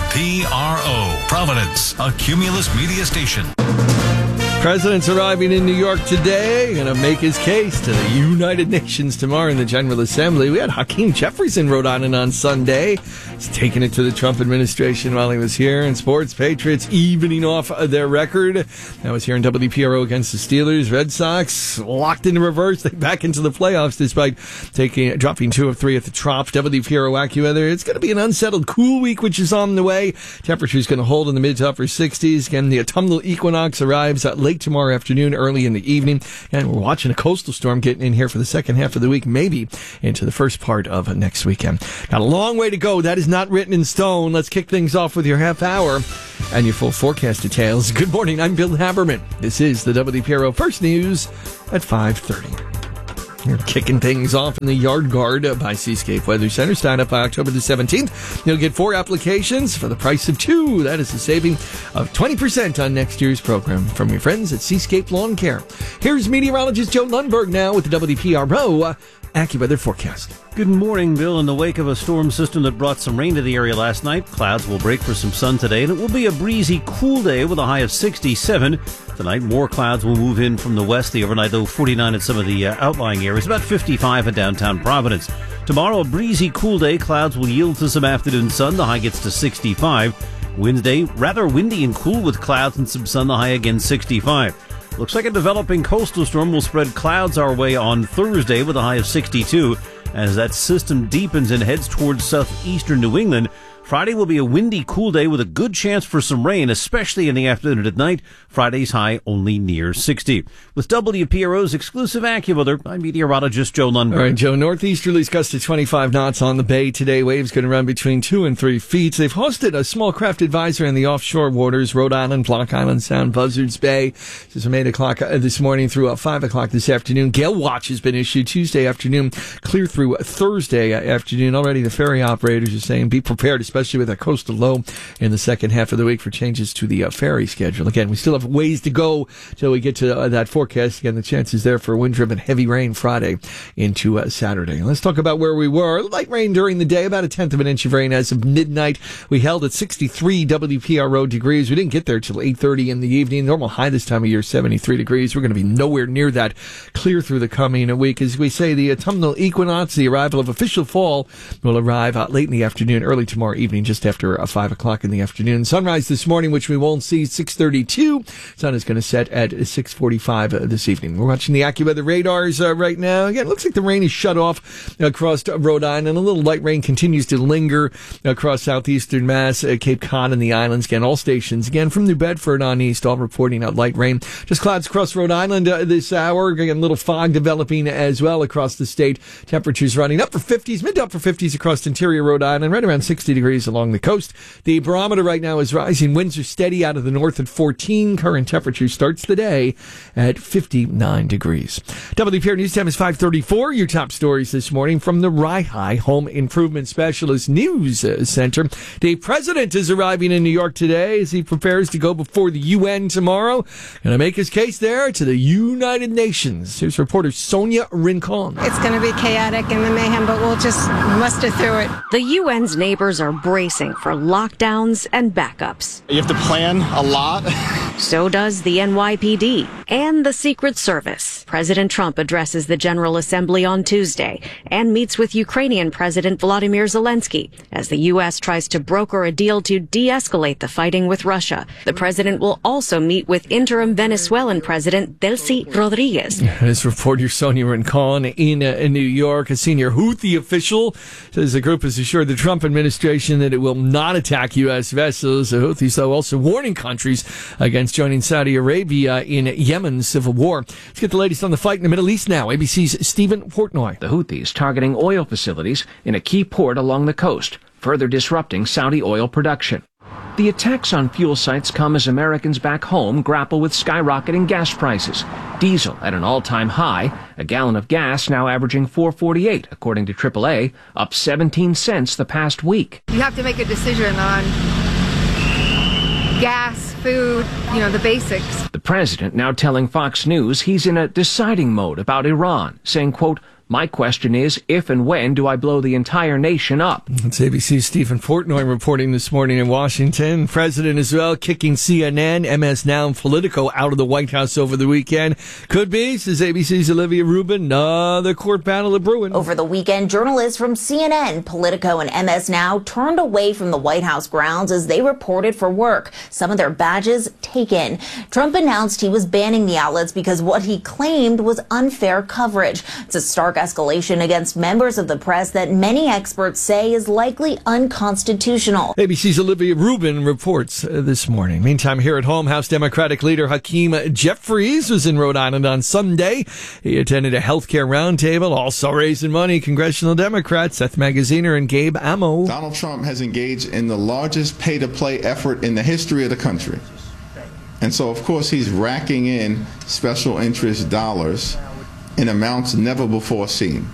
WPRO, Providence, a Cumulus media station. President's arriving in New York today, going to make his case to the United Nations tomorrow in the General Assembly. We had Hakeem Jeffries in Rhode Island on Sunday. He's taking it to the Trump administration while he was here. In sports, Patriots evening off their record. That was here in WPRO against the Steelers. Red Sox locked in reverse. They back into the playoffs despite dropping 2 of 3 at the Trop. WPRO AccuWeather. It's going to be an unsettled cool week, which is on the way. Temperature's going to hold in the mid to upper 60s. Again, the autumnal equinox arrives late tomorrow afternoon, early in the evening. And we're watching a coastal storm getting in here for the second half of the week, maybe into the first part of next weekend. Got a long way to go. That is not written in stone. Let's kick things off with your half hour and your full forecast details. Good morning. I'm Bill Haberman. This is the WPRO First News at 5:30. You're kicking things off in the Yard Guard by Seascape Weather Center. Sign up by October the 17th. You'll get 4 applications for the price of 2. That is a saving of 20% on next year's program from your friends at Seascape Lawn Care. Here's meteorologist Joe Lundberg now with the WPRO AccuWeather forecast. Good morning, Bill. In the wake of a storm system that brought some rain to the area last night, clouds will break for some sun today, and it will be a breezy, cool day with a high of 67. Tonight, more clouds will move in from the west. The overnight low 49 at some of the outlying areas, about 55 in downtown Providence. Tomorrow, a breezy, cool day. Clouds will yield to some afternoon sun. The high gets to 65. Wednesday, rather windy and cool with clouds and some sun. The high again 65. Looks like a developing coastal storm will spread clouds our way on Thursday with a high of 62. As that system deepens and heads towards southeastern New England, Friday will be a windy, cool day with a good chance for some rain, especially in the afternoon and at night. Friday's high only near 60. With WPRO's exclusive AccuWeather, I'm meteorologist Joe Lundberg. All right, Joe. Northeasterlies gusts to 25 knots on the bay today. Waves going to run between 2 and 3 feet. They've hosted a small craft advisory in the offshore waters, Rhode Island, Block Island Sound, Buzzards Bay. This is from 8 o'clock this morning through 5 o'clock this afternoon. Gale watch has been issued Tuesday afternoon, clear through Thursday afternoon. Already the ferry operators are saying be prepared, especially with a coastal low in the second half of the week, for changes to the ferry schedule. Again, we still have ways to go till we get to that forecast. Again, the chances there for wind-driven heavy rain Friday into Saturday. Let's talk about where we were. Light rain during the day, about 1/10 of an inch of rain as of midnight. We held at 63 WPRO degrees. We didn't get there till 8:30 in the evening. Normal high this time of year, 73 degrees. We're going to be nowhere near that clear through the coming week. As we say, the autumnal equinox, the arrival of official fall, will arrive late in the afternoon, early tomorrow evening, just after 5 o'clock in the afternoon. Sunrise this morning, which we won't see, 6:32. Sun is going to set at 6:45 this evening. We're watching the AccuWeather radars right now. Again, it looks like the rain is shut off across Rhode Island. A little light rain continues to linger across southeastern Mass, Cape Cod, and the islands. Again, all stations, again, from New Bedford on east, all reporting out light rain. Just clouds across Rhode Island this hour. Again, a little fog developing as well across the state. Temperatures running upper 50s, mid to upper 50s across interior Rhode Island, right around 60 degrees along the coast. The barometer right now is rising. Winds are steady out of the north at 14. Current temperature starts the day at 59 degrees. WPR News Time is 5:34. Your top stories this morning from the Rye Home Improvement Specialist News Center. The president is arriving in New York today as he prepares to go before the UN tomorrow. Going to make his case there to the United Nations. Here's reporter Sonia Rincon. It's going to be chaotic and the mayhem, but we'll just muster through it. The UN's neighbors are bracing for lockdowns and backups. You have to plan a lot. So does the NYPD and the Secret Service. President Trump addresses the General Assembly on Tuesday and meets with Ukrainian President Volodymyr Zelensky as the U.S. tries to broker a deal to de-escalate the fighting with Russia. The president will also meet with interim Venezuelan President Delcy Rodriguez. This reporter Sonia Rincon in New York, a senior Houthi official, says the group has assured the Trump administration that it will not attack U.S. vessels. The Houthis, though, also warning countries against joining Saudi Arabia in Yemen's civil war. Let's get the latest on the fight in the Middle East now. ABC's Stephen Portnoy. The Houthis targeting oil facilities in a key port along the coast, further disrupting Saudi oil production. The attacks on fuel sites come as Americans back home grapple with skyrocketing gas prices. Diesel at an all-time high, a gallon of gas now averaging $4.48, according to AAA, up 17 cents the past week. You have to make a decision on gas, food, the basics. The president now telling Fox News he's in a deciding mode about Iran, saying, quote, "My question is, if and when do I blow the entire nation up?" It's ABC's Stephen Portnoy reporting this morning in Washington. President as well kicking CNN, MS Now, and Politico out of the White House over the weekend. Could be, says ABC's Olivia Rubin, another court battle of brewing. Over the weekend, journalists from CNN, Politico, and MS Now turned away from the White House grounds as they reported for work. Some of their badges taken. Trump announced he was banning the outlets because what he claimed was unfair coverage. It's a stark escalation against members of the press that many experts say is likely unconstitutional. ABC's Olivia Rubin reports this morning. Meantime, here at home, House Democratic leader Hakeem Jeffries was in Rhode Island on Sunday. He attended a healthcare roundtable, also raising money. Congressional Democrats Seth Magaziner and Gabe Amo. Donald Trump has engaged in the largest pay-to-play effort in the history of the country. And so, of course, he's racking in special interest dollars in amounts never before seen.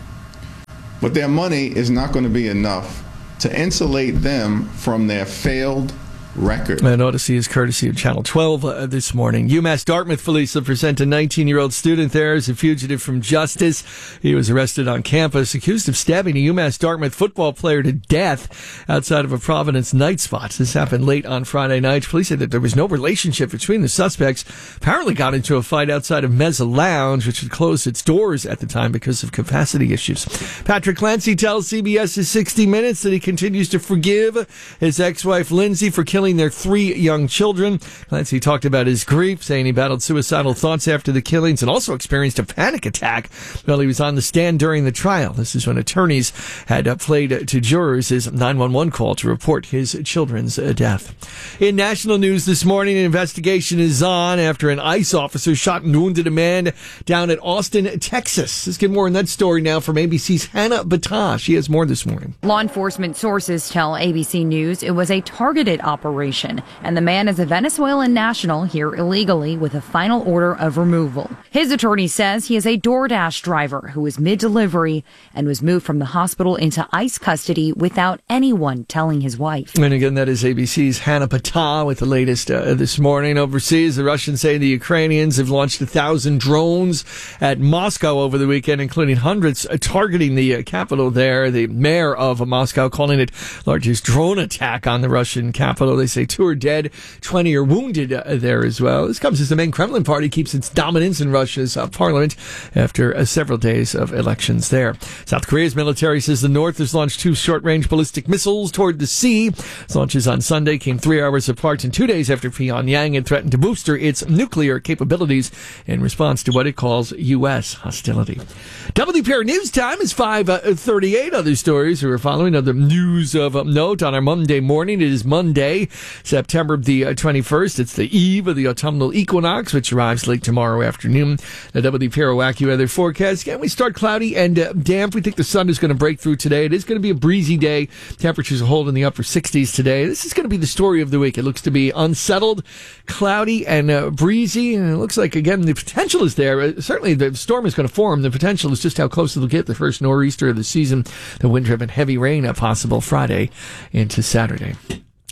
But their money is not going to be enough to insulate them from their failed record. And Odyssey is courtesy of Channel 12 this morning. UMass Dartmouth police have presented a 19-year-old student there as a fugitive from justice. He was arrested on campus, accused of stabbing a UMass Dartmouth football player to death outside of a Providence night spot. This happened late on Friday night. Police said that there was no relationship between the suspects. Apparently got into a fight outside of Mesa Lounge, which had closed its doors at the time because of capacity issues. Patrick Clancy tells CBS's 60 Minutes that he continues to forgive his ex-wife Lindsay for killing their 3 young children. Clancy talked about his grief, saying he battled suicidal thoughts after the killings and also experienced a panic attack while he was on the stand during the trial. This is when attorneys had played to jurors his 911 call to report his children's death. In national news this morning, an investigation is on after an ICE officer shot and wounded a man down at Austin, Texas. Let's get more on that story now from ABC's Hannah Battah. She has more this morning. Law enforcement sources tell ABC News it was a targeted operation, and the man is a Venezuelan national here illegally with a final order of removal. His attorney says he is a DoorDash driver who was mid-delivery and was moved from the hospital into ICE custody without anyone telling his wife. And again, that is ABC's Hannah Battah with the latest this morning. Overseas, the Russians say the Ukrainians have launched 1,000 drones at Moscow over the weekend, including hundreds targeting the capital there. The mayor of Moscow calling it largest drone attack on the Russian capital. They say 2 are dead, 20 are wounded there as well. This comes as the main Kremlin party keeps its dominance in Russia's parliament after several days of elections there. South Korea's military says the North has launched 2 short-range ballistic missiles toward the sea. Its launches on Sunday came 3 hours apart and 2 days after Pyongyang had threatened to booster its nuclear capabilities in response to what it calls U.S. hostility. WPR News Time is 5:38. Other stories we're following, other news of note on our Monday morning. It is Monday, September the 21st. It's the eve of the autumnal equinox, which arrives late tomorrow afternoon. The WPR AccuWeather forecast. Again, we start cloudy and damp. We think the sun is going to break through today. It is going to be a breezy day. Temperatures will hold in the upper 60s today. This is going to be the story of the week. It looks to be unsettled, cloudy, and breezy. And it looks like, again, the potential is there. Certainly, the storm is going to form. The potential is just how close it'll get. The first nor'easter of the season. The wind-driven heavy rain possible Friday into Saturday.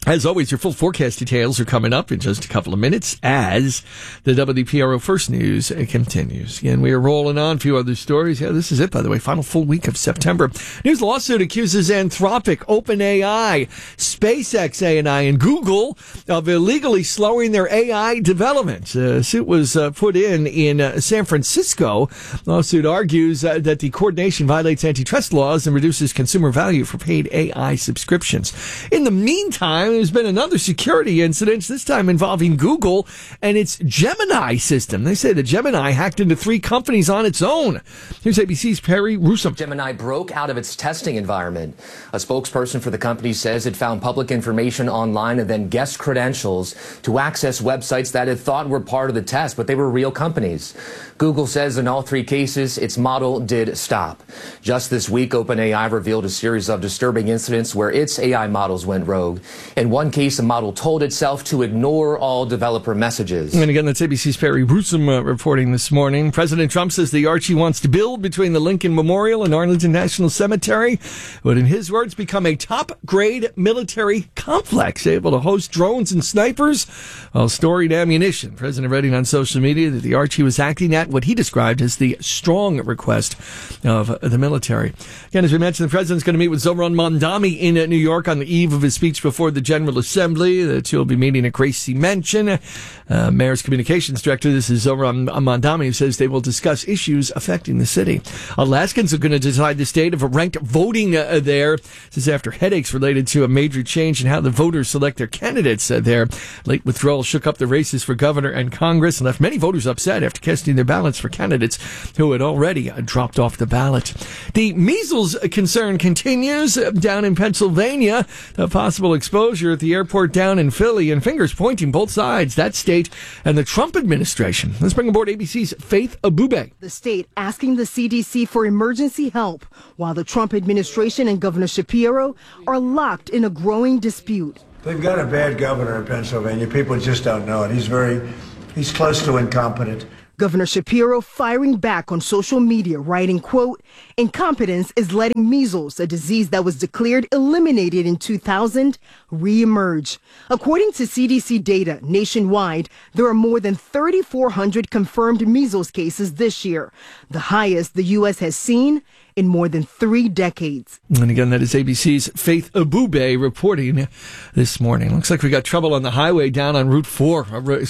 As always, your full forecast details are coming up in just a couple of minutes as the WPRO First News continues. Again, we are rolling on a few other stories. Yeah, this is it, by the way. Final full week of September. News lawsuit accuses Anthropic, OpenAI, SpaceX AI, and Google of illegally slowing their AI development. The suit was put in San Francisco. Lawsuit argues that the coordination violates antitrust laws and reduces consumer value for paid AI subscriptions. In the meantime, there's been another security incident, this time involving Google and its Gemini system. They say that Gemini hacked into 3 companies on its own. Here's ABC's Perry Rusum. Gemini broke out of its testing environment. A spokesperson for the company says it found public information online and then guest credentials to access websites that it thought were part of the test, but they were real companies. Google says in all 3 cases, its model did stop. Just this week, OpenAI revealed a series of disturbing incidents where its AI models went rogue. In one case, the model told itself to ignore all developer messages. And again, that's ABC's Perry Rusum reporting this morning. President Trump says the Archie wants to build between the Lincoln Memorial and Arlington National Cemetery would, in his words, become a top-grade military complex, able to host drones and snipers while storing ammunition. President writing on social media that the Archie was acting at what he described as the strong request of the military. Again, as we mentioned, the president's going to meet with Zohran Mamdani in New York on the eve of his speech before the General Assembly. The two will be meeting at Gracie Mansion. Mayor's Communications Director, this is Zohran Mamdani, who says they will discuss issues affecting the city. Alaskans are going to decide the state of ranked voting there. This is after headaches related to a major change in how the voters select their candidates there. Late withdrawal shook up the races for governor and Congress and left many voters upset after casting their ballots for candidates who had already dropped off the ballot. The measles concern continues down in Pennsylvania. The possible exposure at the airport down in Philly, and fingers pointing both sides, that state and the Trump administration. Let's bring aboard ABC's Faith Abube. The state asking the CDC for emergency help while the Trump administration and Governor Shapiro are locked in a growing dispute. They've got a bad governor in Pennsylvania. People just don't know it. He's close to incompetent. Governor Shapiro firing back on social media, writing, quote, "Incompetence is letting measles, a disease that was declared eliminated in 2000, reemerge." According to CDC data, nationwide, there are more than 3,400 confirmed measles cases this year, the highest the U.S. has seen in more than 3 decades. And again, that is ABC's Faith Abube reporting this morning. Looks like we got trouble on the highway down on Route 4,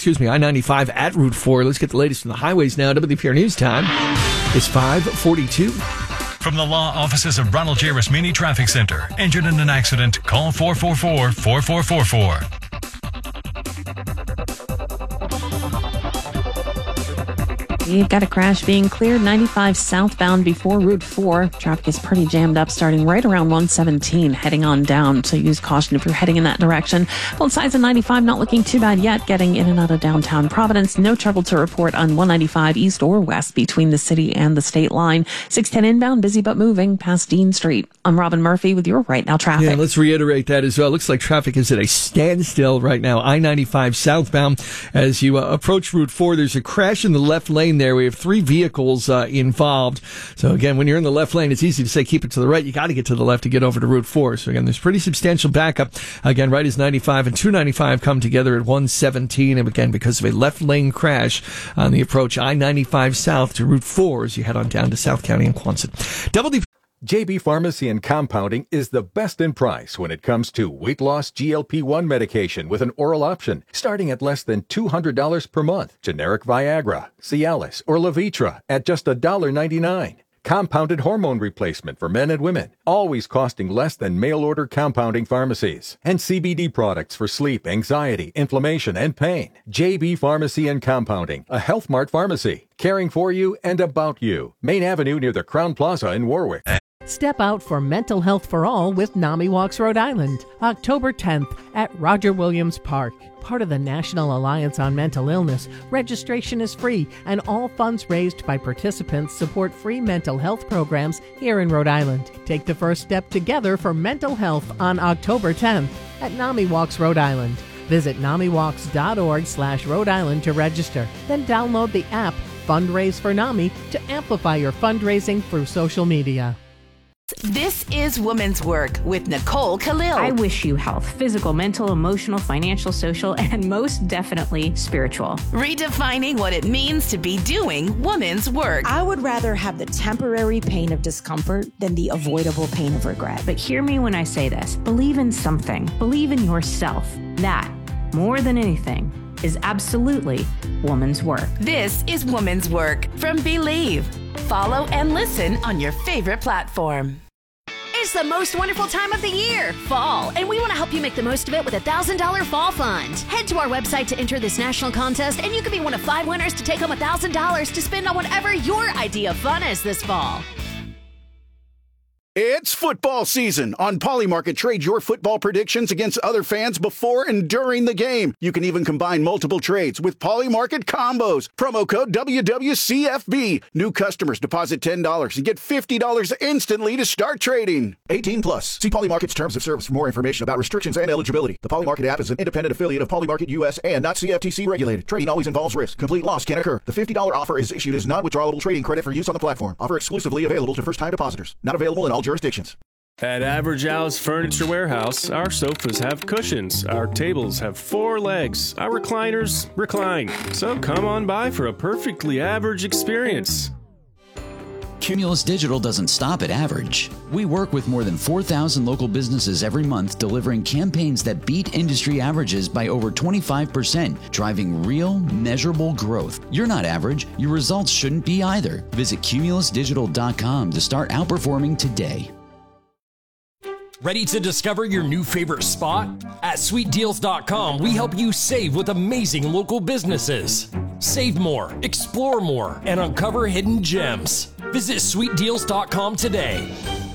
I-95 at Route 4. Let's get the latest from the highways now. WPR News time is 5:42. From the law offices of Ronald J. Rasmini Traffic Center. Injured in an accident? Call 444-4444. We've got a crash being cleared 95 southbound before Route 4. Traffic is pretty jammed up starting right around 117 heading on down. So use caution if you're heading in that direction. Both sides of 95 not looking too bad yet. Getting in and out of downtown Providence. No trouble to report on 195 east or west between the city and the state line. 610 inbound busy but moving past Dean Street. I'm Robin Murphy with your Right Now traffic. Yeah, let's reiterate that as well. Looks like traffic is at a standstill right now. I-95 southbound. As you approach Route 4, there's a crash in the left lane there. We have 3 vehicles involved. So again, when you're in the left lane, it's easy to say keep it to the right. You got to get to the left to get over to Route 4. So again, there's pretty substantial backup. Again, right as 95 and 295 come together at 117. And again, because of a left lane crash on the approach I-95 south to Route 4 as you head on down to South County and Quonset. JB Pharmacy and Compounding is the best in price when it comes to weight loss GLP-1 medication with an oral option, starting at less than $200 per month. Generic Viagra, Cialis, or Levitra at just $1.99. Compounded hormone replacement for men and women, always costing less than mail-order compounding pharmacies. And CBD products for sleep, anxiety, inflammation, and pain. JB Pharmacy and Compounding, a Health Mart pharmacy, caring for you and about you. Main Avenue near the Crown Plaza in Warwick. Step out for mental health for all with NAMI Walks Rhode Island, October 10th at Roger Williams Park. Part of the National Alliance on Mental Illness, registration is free and all funds raised by participants support free mental health programs here in Rhode Island. Take the first step together for mental health on October 10th at NAMI Walks Rhode Island. Visit NAMIWalks.org/Rhode Island to register. Then download the app Fundraise for NAMI to amplify your fundraising through social media. This is Women's Work with Nicole Khalil. I wish you health, physical, mental, emotional, financial, social, and most definitely spiritual. Redefining what it means to be doing women's work. I would rather have the temporary pain of discomfort than the avoidable pain of regret. But hear me when I say this. Believe in something. Believe in yourself. That, more than anything, is absolutely woman's work. This is Women's Work from Believe. Follow and listen on your favorite platform. It's the most wonderful time of the year, fall, and we want to help you make the most of it with a $1,000 fall fund. Head to our website to enter this national contest, and you could be one of 5 winners to take home $1,000 to spend on whatever your idea of fun is this fall. It's football season. On Polymarket, trade your football predictions against other fans before and during the game. You can even combine multiple trades with Polymarket combos. Promo code WWCFB. New customers deposit $10 and get $50 instantly to start trading. 18 plus. See Polymarket's terms of service for more information about restrictions and eligibility. The Polymarket app is an independent affiliate of Polymarket US and not CFTC regulated. Trading always involves risk. Complete loss can occur. The $50 offer is issued as non-withdrawable trading credit for use on the platform. Offer exclusively available to first-time depositors. Not available in all jurisdictions. At Average Al's Furniture Warehouse, our sofas have cushions, our tables have 4 legs, our recliners recline. So come on by for a perfectly average experience. Cumulus Digital doesn't stop at average. We work with more than 4,000 local businesses every month, delivering campaigns that beat industry averages by over 25%, driving real, measurable growth. You're not average. Your results shouldn't be either. Visit cumulusdigital.com to start outperforming today. Ready to discover your new favorite spot? At sweetdeals.com, we help you save with amazing local businesses. Save more, explore more, and uncover hidden gems. Visit sweetdeals.com today.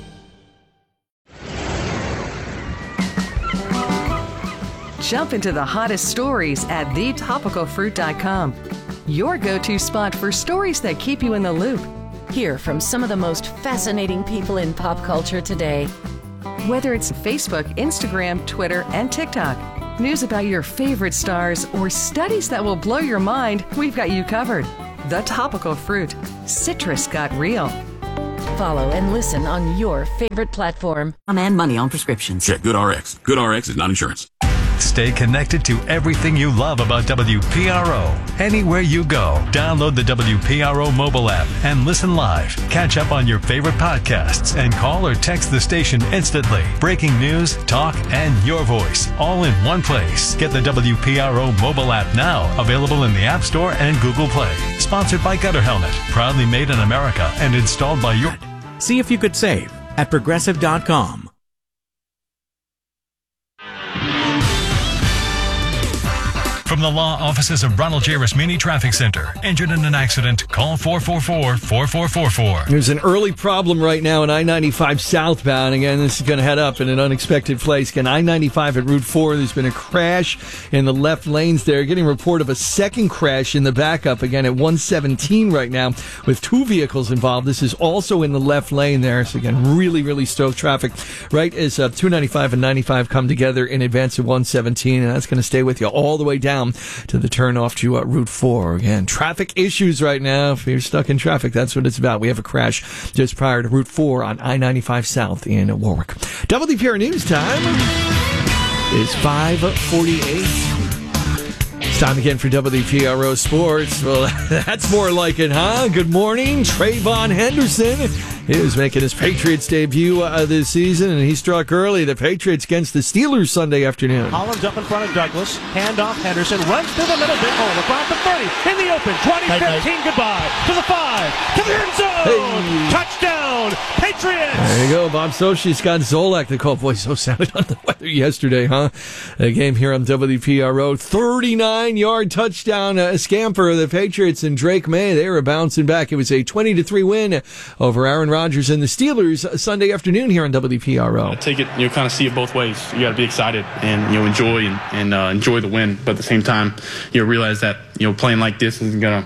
Jump into the hottest stories at thetopicalfruit.com. Your go-to spot for stories that keep you in the loop. Hear from some of the most fascinating people in pop culture today. Whether it's Facebook, Instagram, Twitter, and TikTok, news about your favorite stars, or studies that will blow your mind, we've got you covered. The Topical Fruit. Citrus got real. Follow and listen on your favorite platform. And money on prescriptions. Check GoodRx. GoodRx is not insurance. Stay connected to everything you love about WPRO. Anywhere you go, download the WPRO mobile app and listen live. Catch up on your favorite podcasts and call or text the station instantly. Breaking news, talk, and your voice all in one place. Get the WPRO mobile app now, available in the App Store and Google Play. Sponsored by Gutter Helmet, proudly made in America and installed by your... See if you could save at Progressive.com. From the law offices of Ronald J. Rasmini Traffic Center. Injured in an accident? Call 444-4444. There's an early problem right now in I-95 southbound. Again, this is going to head up in an unexpected place. Again, I-95 at Route 4. There's been a crash in the left lanes there. Getting report of a second crash in the backup, again, at 117 right now with 2 vehicles involved. This is also in the left lane there. So, again, really slow traffic right as 295 and 95 come together in advance of 117. And that's going to stay with you all the way down to the turn off to Route 4. Again, traffic issues right now. If you're stuck in traffic, that's what it's about. We have a crash just prior to Route 4 on I-95 South in Warwick. WPR News time is 5:48. It's time again for WPRO Sports. Well, that's more like it, huh? Good morning. Trayvon Henderson is making his Patriots debut this season, and he struck early. The Patriots against the Steelers Sunday afternoon. Hollins up in front of Douglas. Handoff. Henderson runs to the middle. Big hole across the 30. In the open. 20-15. Goodbye. To the 5. To the end zone. Hey. Touchdown. Patriots. There you go. Bob Sochi, Scott Zolak. The call. Boy, so sounded on the weather yesterday, huh? A game here on WPRO. 39-yard touchdown scamper. The Patriots and Drake May, they were bouncing back. It was a 20-3 win over Aaron Rodgers and the Steelers Sunday afternoon here on WPRO. Take it, kind of see it both ways. You got to be excited and enjoy and enjoy the win, but at the same time, realize that playing like this isn't gonna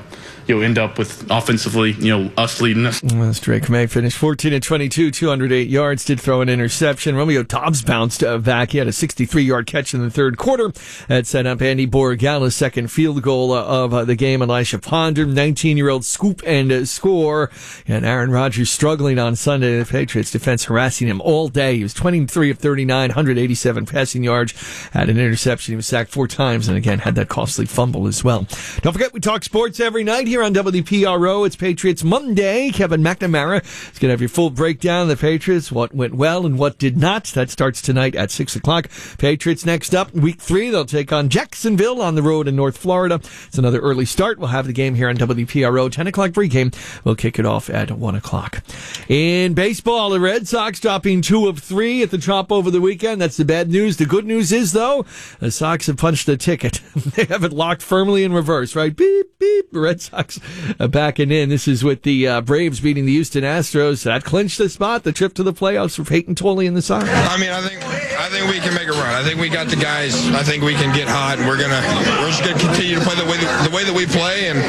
end up with offensively, us leading us. That's Drake May finished 14-22, 208 yards, did throw an interception. Romeo Dobbs bounced back. He had a 63-yard catch in the third quarter. That set up Andy Borregala's second field goal of the game. Elisha Ponder, 19-year-old scoop and score. And Aaron Rodgers struggling on Sunday. The Patriots defense harassing him all day. He was 23 of 39, 187 passing yards. Had an interception. He was sacked 4 times and again had that costly fumble as well. Don't forget, we talk sports every night here on WPRO. It's Patriots Monday. Kevin McNamara is going to have your full breakdown of the Patriots, what went well and what did not. That starts tonight at 6 o'clock. Patriots next up, week 3. They'll take on Jacksonville on the road in North Florida. It's another early start. We'll have the game here on WPRO. 10 o'clock pregame. We'll kick it off at 1 o'clock. In baseball, the Red Sox dropping 2 of 3 at the Trop over the weekend. That's the bad news. The good news is, though, the Sox have punched the ticket. They have it locked firmly in reverse, right? Beep, beep. The Red Sox backing in. This is with the Braves beating the Houston Astros. That clinched the spot, the trip to the playoffs for Peyton Tolley and the Sox. I think we can make a run. I think we got the guys. I think we can get hot. We're just gonna continue to play the way that we play, and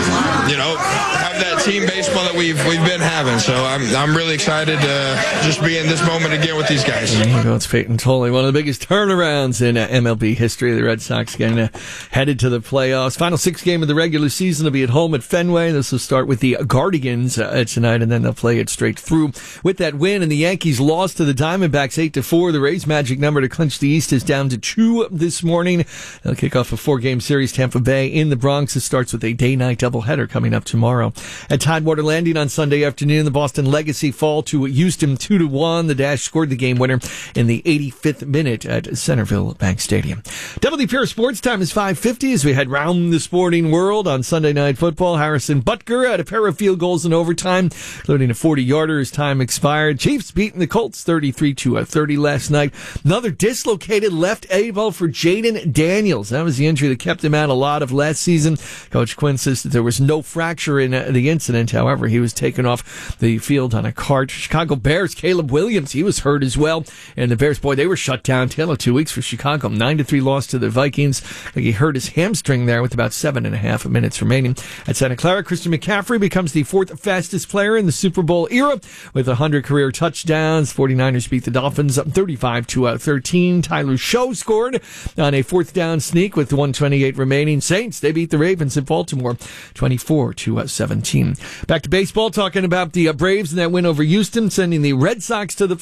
have that team baseball that we've been having. So I'm really excited to just be in this moment again with these guys. There you go. It's Peyton Tolley, one of the biggest turnarounds in MLB history. The Red Sox getting headed to the playoffs. Final 6 game of the regular season will be at home at Fenway. This will start with the Guardians tonight, and then they'll play it straight through. With that win, and the Yankees lost to the Diamondbacks 8-4. The Rays' magic number to clinch the East is down to 2 this morning. They'll kick off a 4-game series. Tampa Bay in the Bronx. It starts with a day-night doubleheader coming up tomorrow. At Tidewater Landing on Sunday afternoon, the Boston Legacy fall to Houston 2-1. The Dash scored the game winner in the 85th minute at Centerville Bank Stadium. WPR Sports Time is 5:50 as we head round the sporting world on Sunday Night Football. Harrison Butker had a pair of field goals in overtime, including a 40-yarder as time expired. Chiefs beating the Colts 33-30 last night. Another dislocated left elbow for Jaden Daniels. That was the injury that kept him out a lot of last season. Coach Quinn says that there was no fracture in the incident. However, he was taken off the field on a cart. Chicago Bears, Caleb Williams, he was hurt as well. And the Bears, boy, they were shut down. Tail of 2 weeks for Chicago. 9-3 loss to the Vikings. He hurt his hamstring there with about 7.5 minutes remaining. At Santa Clara, Christian McCaffrey becomes the 4th fastest player in the Super Bowl era with 100 career touchdowns. 49ers beat the Dolphins 35-13. Tyler Show scored on a 4th down sneak with 1:28 remaining. Saints, they beat the Ravens in Baltimore 24-17. Back to baseball, talking about the Braves and that win over Houston, sending the Red Sox to the